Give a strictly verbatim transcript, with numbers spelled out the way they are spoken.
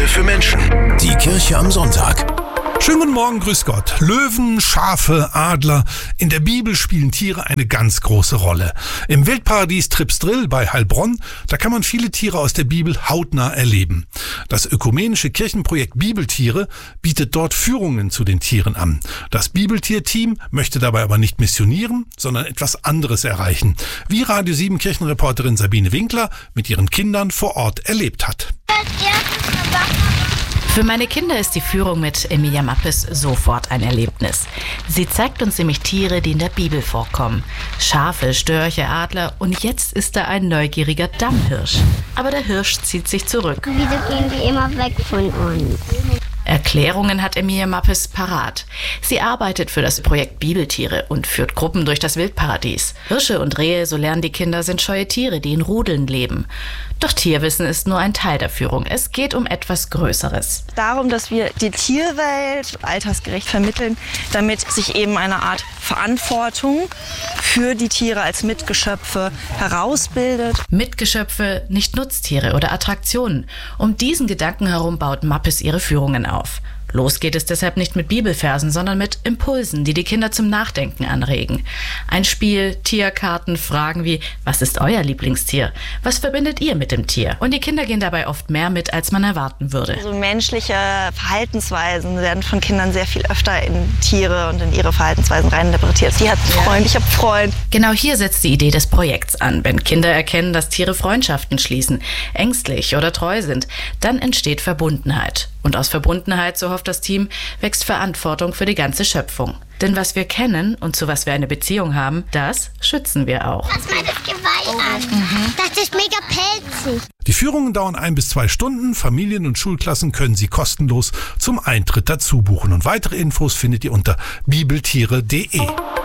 für Menschen. Die Kirche am Sonntag. Schönen guten Morgen, grüß Gott. Löwen, Schafe, Adler. In der Bibel spielen Tiere eine ganz große Rolle. Im Wildparadies Tripsdrill bei Heilbronn, da kann man viele Tiere aus der Bibel hautnah erleben. Das ökumenische Kirchenprojekt Bibeltiere bietet dort Führungen zu den Tieren an. Das Bibeltierteam möchte dabei aber nicht missionieren, sondern etwas anderes erreichen, wie Radio sieben Kirchenreporterin Sabine Winkler mit ihren Kindern vor Ort erlebt hat. Für meine Kinder ist die Führung mit Emilia Mappes sofort ein Erlebnis. Sie zeigt uns nämlich Tiere, die in der Bibel vorkommen. Schafe, Störche, Adler und jetzt ist da ein neugieriger Dammhirsch. Aber der Hirsch zieht sich zurück. Wieso gehen die immer weg von uns? Erklärungen hat Emilia Mappes parat. Sie arbeitet für das Projekt Bibeltiere und führt Gruppen durch das Wildparadies. Hirsche und Rehe, so lernen die Kinder, sind scheue Tiere, die in Rudeln leben. Doch Tierwissen ist nur ein Teil der Führung. Es geht um etwas Größeres. Darum, dass wir die Tierwelt altersgerecht vermitteln, damit sich eben eine Art Verantwortung für die Tiere als Mitgeschöpfe herausbildet. Mitgeschöpfe, nicht Nutztiere oder Attraktionen. Um diesen Gedanken herum baut Mappes ihre Führungen auf. Los geht es deshalb nicht mit Bibelversen, sondern mit Impulsen, die die Kinder zum Nachdenken anregen. Ein Spiel, Tierkarten, Fragen wie, was ist euer Lieblingstier? Was verbindet ihr mit dem Tier? Und die Kinder gehen dabei oft mehr mit, als man erwarten würde. Also menschliche Verhaltensweisen werden von Kindern sehr viel öfter in Tiere und in ihre Verhaltensweisen reininterpretiert. Sie hat einen Freund, ich habe einen Freund. Genau hier setzt die Idee des Projekts an. Wenn Kinder erkennen, dass Tiere Freundschaften schließen, ängstlich oder treu sind, dann entsteht Verbundenheit. Und aus Verbundenheit, so hofft das Team, wächst Verantwortung für die ganze Schöpfung. Denn was wir kennen und zu was wir eine Beziehung haben, das schützen wir auch. Pass mal das Geweih an. Mhm. Das ist mega pelzig. Die Führungen dauern ein bis zwei Stunden. Familien und Schulklassen können sie kostenlos zum Eintritt dazu buchen. Und weitere Infos findet ihr unter bibeltiere punkt de.